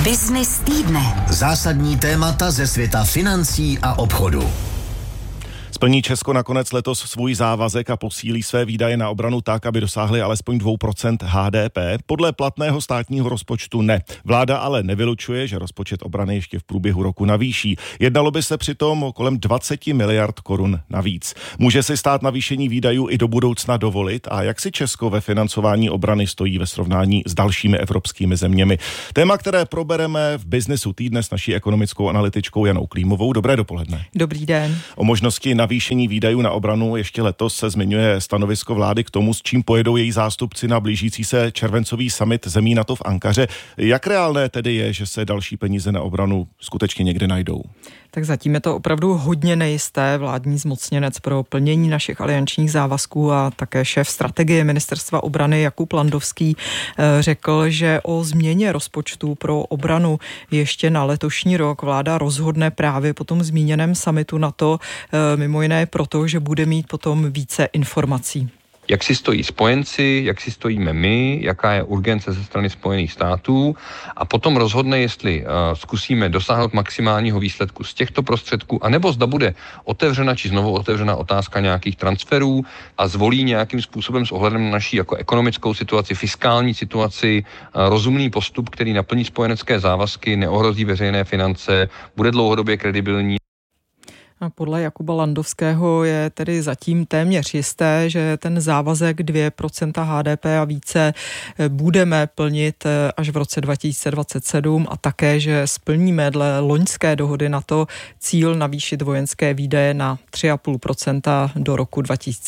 Byznys týdne. Zásadní témata ze světa financí a obchodu. Splní Česko nakonec letos svůj závazek a posílí své výdaje na obranu tak, aby dosáhly alespoň 2% HDP? Podle platného státního rozpočtu ne. Vláda ale nevylučuje, že rozpočet obrany ještě v průběhu roku navýší. Jednalo by se přitom o kolem 20 miliard korun navíc. Může si stát navýšení výdajů i do budoucna dovolit? A jak si Česko ve financování obrany stojí ve srovnání s dalšími evropskými zeměmi? Téma, které probereme v Byznysu týdne s naší ekonomickou analytičkou Janou Klímovou. Dobré dopoledne. Dobrý den. O možnosti navýšení výdajů na obranu ještě letos se zmiňuje stanovisko vlády k tomu, s čím pojedou její zástupci na blížící se červencový summit zemí NATO v Ankaře. Jak reálné tedy je, že se další peníze na obranu skutečně někde najdou? Tak zatím je to opravdu hodně nejisté. Vládní zmocněnec pro plnění našich aliančních závazků a také šéf strategie Ministerstva obrany Jakub Landovský řekl, že o změně rozpočtu pro obranu ještě na letošní rok vláda rozhodne právě po tom zmíněném summitu NATO, mimo jiné proto, že bude mít potom více informací. Jak si stojí spojenci, jak si stojíme my, jaká je urgence ze strany Spojených států a potom rozhodne, jestli zkusíme dosáhnout maximálního výsledku z těchto prostředků, anebo zda bude otevřena či znovu otevřena otázka nějakých transferů a zvolí nějakým způsobem s ohledem na naší jako ekonomickou situaci, fiskální situaci, rozumný postup, který naplní spojenecké závazky, neohrozí veřejné finance, bude dlouhodobě kredibilní. A podle Jakuba Landovského je tedy zatím téměř jisté, že ten závazek 2% HDP a více budeme plnit až v roce 2027 a také, že splníme dle loňské dohody NATO cíl navýšit vojenské výdaje na 3,5% do roku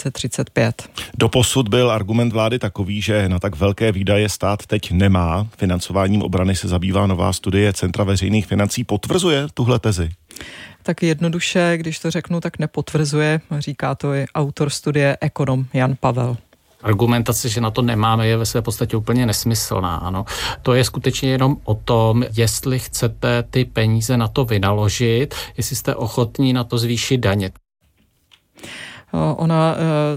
2035. Doposud byl argument vlády takový, že na tak velké výdaje stát teď nemá. Financováním obrany se zabývá nová studie Centra veřejných financí. Potvrzuje tuhle tezi? Tak jednoduše, když to řeknu, tak nepotvrzuje, říká to i autor studie ekonom Jan Pavel. Argumentace, že na to nemáme, je ve své podstatě úplně nesmyslná. Ano. To je skutečně jenom o tom, jestli chcete ty peníze na to vynaložit, jestli jste ochotní na to zvýšit daně. Ona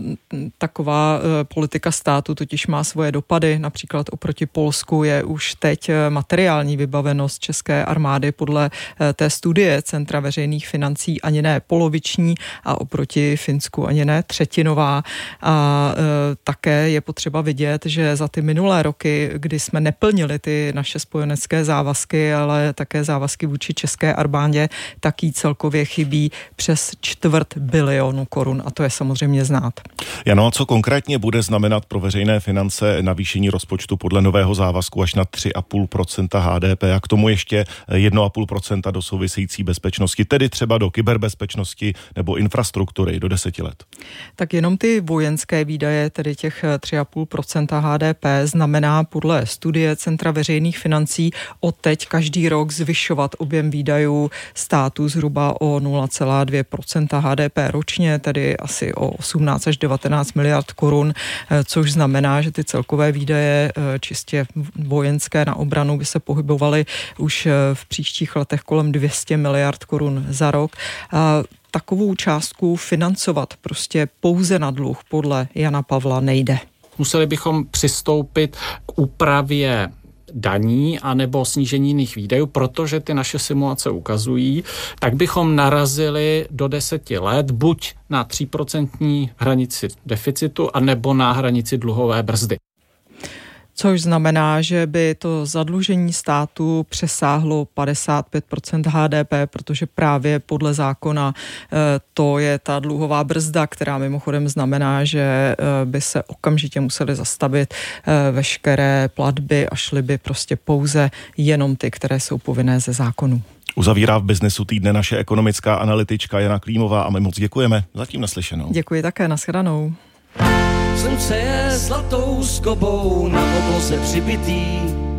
taková politika státu totiž má svoje dopady, například oproti Polsku je už teď materiální vybavenost české armády podle té studie Centra veřejných financí ani ne poloviční a oproti Finsku ani ne třetinová. A také je potřeba vidět, že za ty minulé roky, kdy jsme neplnili ty naše spojenecké závazky, ale také závazky vůči české armádě, tak jí celkově chybí přes 250 milionu korun a to je samozřejmě znát. Jano, a co konkrétně bude znamenat pro veřejné finance navýšení rozpočtu podle nového závazku až na 3,5% HDP a k tomu ještě 1,5% do související bezpečnosti, tedy třeba do kyberbezpečnosti nebo infrastruktury do 10 let? Tak jenom ty vojenské výdaje, tedy těch 3,5% HDP, znamená podle studie Centra veřejných financí od teď každý rok zvyšovat objem výdajů státu zhruba o 0,2% HDP ročně, tedy asi o 18 až 19 miliard korun, což znamená, že ty celkové výdaje čistě vojenské na obranu by se pohybovaly už v příštích letech kolem 200 miliard korun za rok. Takovou částku financovat prostě pouze na dluh podle Jana Pavla nejde. Museli bychom přistoupit k úpravě daní anebo snížení jiných výdajů, protože ty naše simulace ukazují, tak bychom narazili do 10 let buď na 3% hranici deficitu, anebo na hranici dluhové brzdy. Což znamená, že by to zadlužení státu přesáhlo 55% HDP, protože právě podle zákona to je ta dluhová brzda, která mimochodem znamená, že by se okamžitě musely zastavit veškeré platby a šly by prostě pouze jenom ty, které jsou povinné ze zákonu. Uzavírá v Byznysu týdne naše ekonomická analytička Jana Klímová a my moc děkujeme. Zatím naslyšenou. Děkuji také, nashledanou. Slunce je zlatou skobou na obloze přibitý,